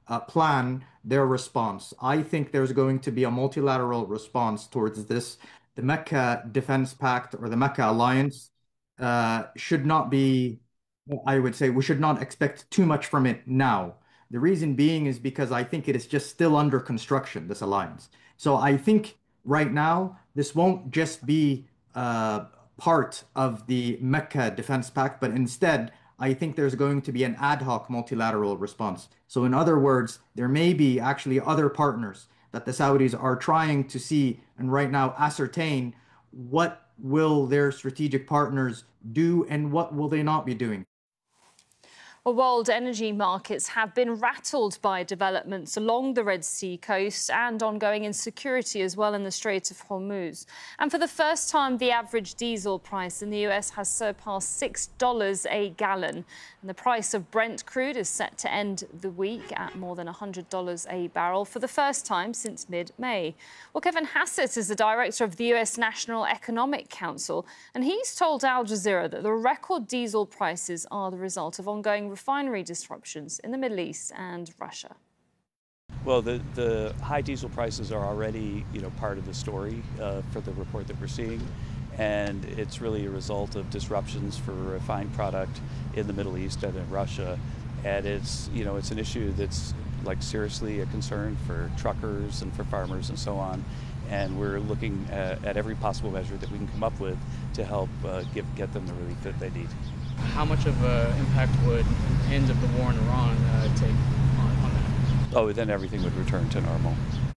plan their response. I think there's going to be a multilateral response towards this. The Mecca Defense Pact or the Mecca Alliance should not be, I would say, we should not expect too much from it now. The reason being is because I think it is just still under construction, this alliance. So I think right now, this won't just be part of the Mecca Defense Pact, but instead, I think there's going to be an ad hoc multilateral response. So, in other words, there may be actually other partners that the Saudis are trying to see and right now ascertain what will their strategic partners do and what will they not be doing. Well, world energy markets have been rattled by developments along the Red Sea coast and ongoing insecurity as well in the Strait of Hormuz. And for the first time, the average diesel price in the US has surpassed $6 a gallon. And the price of Brent crude is set to end the week at more than $100 a barrel for the first time since mid-May. Well, Kevin Hassett is the director of the US National Economic Council, and he's told Al Jazeera that the record diesel prices are the result of ongoing refinery disruptions in the Middle East and Russia. Well, the high diesel prices are already, part of the story for the report that we're seeing, and it's really a result of disruptions for refined product in the Middle East and in Russia, and it's an issue that's seriously a concern for truckers and for farmers and so on. And we're looking at every possible measure that we can come up with to help get them the relief that they need. How much of an impact would the end of the war in Iran take on that? Oh, then everything would return to normal.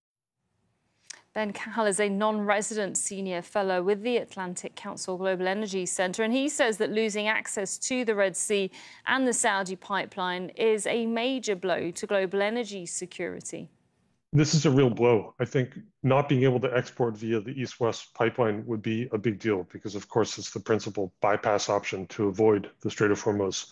Ben Cahill is a non-resident senior fellow with the Atlantic Council Global Energy Center, and he says that losing access to the Red Sea and the Saudi pipeline is a major blow to global energy security. This is a real blow. I think not being able to export via the East-West pipeline would be a big deal because, of course, it's the principal bypass option to avoid the Strait of Hormuz.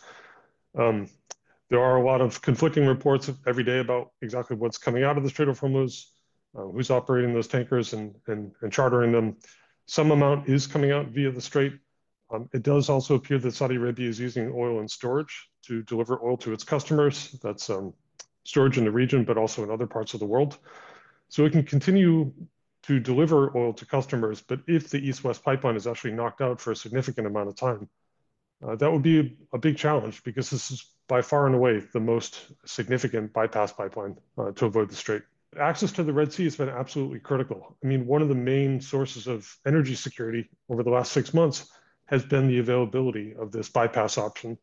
There are a lot of conflicting reports every day about exactly what's coming out of the Strait of Hormuz, who's operating those tankers and chartering them. Some amount is coming out via the Strait. It does also appear that Saudi Arabia is using oil in storage to deliver oil to its customers. That's storage in the region, but also in other parts of the world. So it can continue to deliver oil to customers, but if the East-West pipeline is actually knocked out for a significant amount of time, that would be a big challenge because this is by far and away the most significant bypass pipeline to avoid the Strait. Access to the Red Sea has been absolutely critical. I mean, one of the main sources of energy security over the last 6 months has been the availability of this bypass option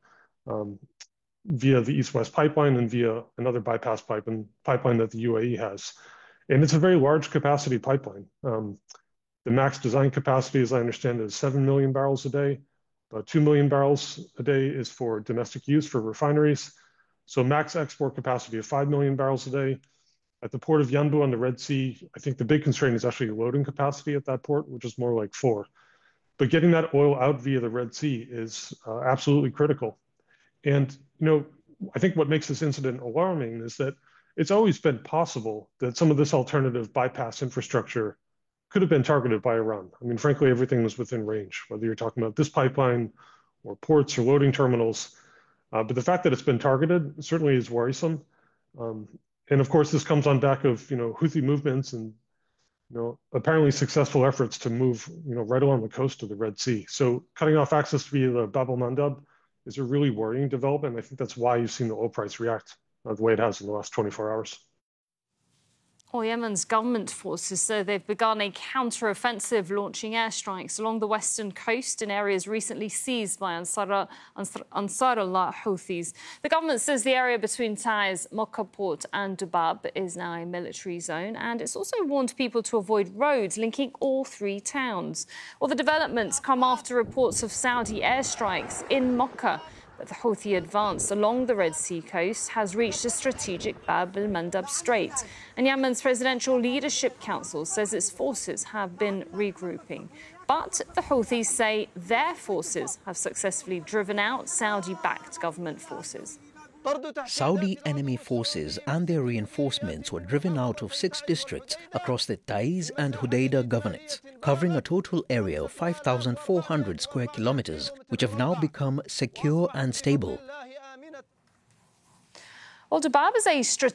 via the East-West pipeline and via another bypass pipeline that the UAE has. And it's a very large capacity pipeline. The max design capacity, as I understand it, is 7 million barrels a day. About 2 million barrels a day is for domestic use for refineries. So max export capacity of 5 million barrels a day. At the port of Yanbu on the Red Sea, I think the big constraint is actually loading capacity at that port, which is more like 4. But getting that oil out via the Red Sea is absolutely critical. And, I think what makes this incident alarming is that it's always been possible that some of this alternative bypass infrastructure could have been targeted by Iran. I mean, frankly, everything was within range, whether you're talking about this pipeline or ports or loading terminals. But the fact that it's been targeted certainly is worrisome. And of course, this comes on back of, Houthi movements and, apparently successful efforts to move, right along the coast of the Red Sea. So cutting off access via the Bab el-Mandab is a really worrying development. I think that's why you've seen the oil price react the way it has in the last 24 hours. Well, Yemen's government forces say they've begun a counter-offensive, launching airstrikes along the western coast in areas recently seized by Ansarullah Houthis. The government says the area between Taiz, Mocha Port and Dubab is now a military zone, and it's also warned people to avoid roads linking all 3 towns. Well, the developments come after reports of Saudi airstrikes in Mocha. But the Houthi advance along the Red Sea coast has reached the strategic Bab el-Mandab Strait. And Yemen's Presidential Leadership Council says its forces have been regrouping. But the Houthis say their forces have successfully driven out Saudi-backed government forces. Saudi enemy forces and their reinforcements were driven out of 6 districts across the Taiz and Hudaydah governorates, covering a total area of 5,400 square kilometers, which have now become secure and stable. Well, Dubab is a